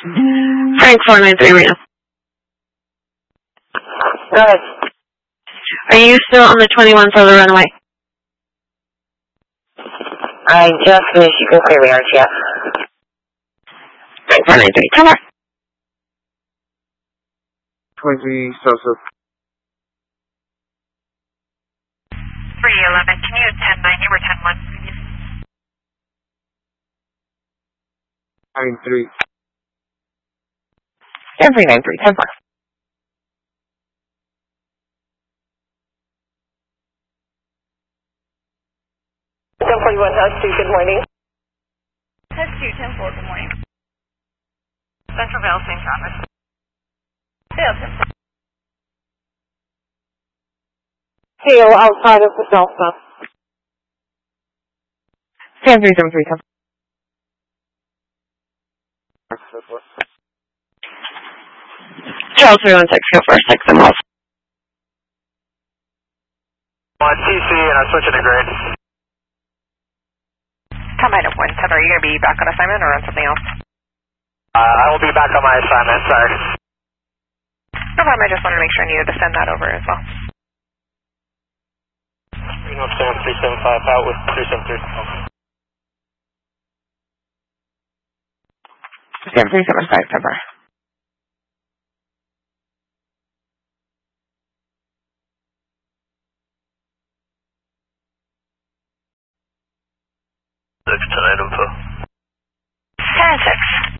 Frank 493 Reno. Go ahead. Are you still on the 21 for the runway? I just finished. You can clear me, aren't you? Frank 493, come on. 23 South. 311, can you 1090 or 101? 93. 393, 10 4. Hus 2, good morning. Hus 2, 10-4, good morning. Central Vale, St. Thomas. Vale, 10-4. Tail outside of the Delta. 373, 10 Charles 316, go for 6 and off. On TC and I'm switching to grade. Come item 110, are you going to be back on assignment or on something else? I will be back on my assignment, sorry. No problem, I just wanted to make sure I needed to send that over as well. Reno Sam 375 out with 373. Sam 375, Pepper. Item 4. 10-6.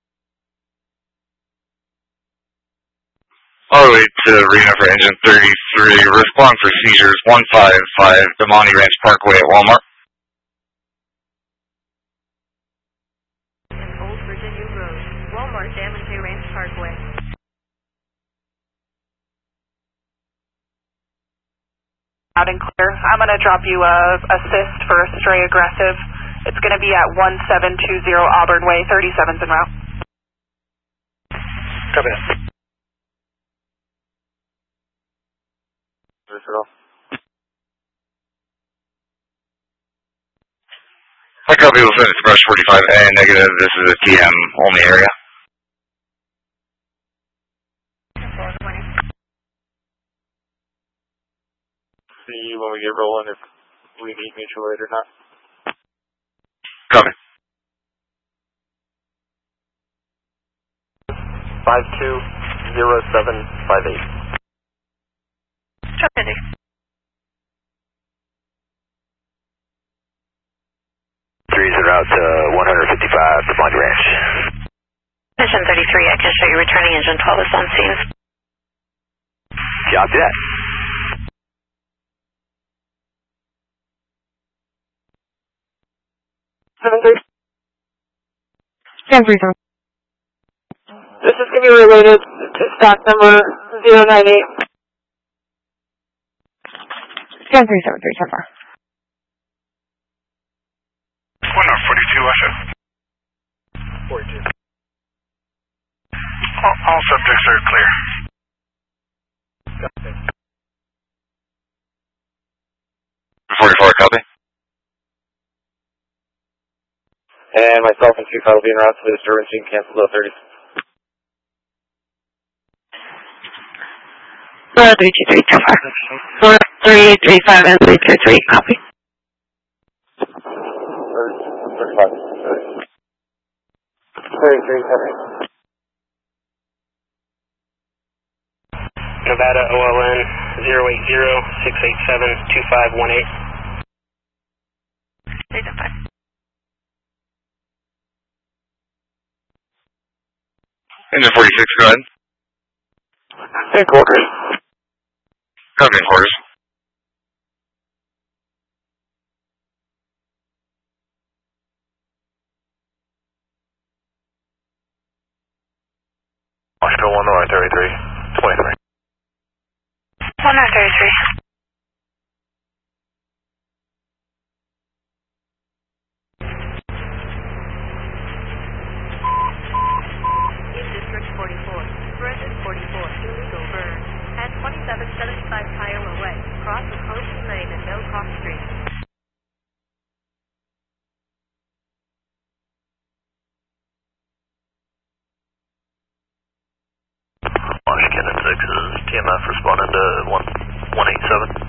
All the way to Reno for engine 33. Respond for seizures 155 Damani Ranch Parkway at Walmart. Old Virginia Road, Walmart, Damante Ranch Parkway. Out and clear. I'm going to drop you a assist for stray aggressive. It's going to be at 1720 Auburn Way, 37's en route. Copy that. I copy Lieutenant Express 45A negative. This is a TM only area. See when we get rolling if we need mutual aid or not. Copy. 520758. Copy. Threes are out to 155 Damani Ranch. Mission 33, I can show you returning engine 12 is on scene. Copy that. Sam 375. This is going to be related to stock number 098. Sam 373, so far. 42, Usher. 42. All subjects are clear. 44, copy. And myself and 25 will be en route to the disturbance. You can cancel the 30. 4323, so far. 4335 and 333, copy. 35. 33, copy. Nevada OLN 080-687-2518. Engine 46, go ahead. Take orders. Copy, orders. Washington 1-33. 23. 133. District 44, Bridget 44, illegal burn, at 2775 Kiowa Way, cross of Ocean Lane and Millcroft Street. is TMF responding to 187.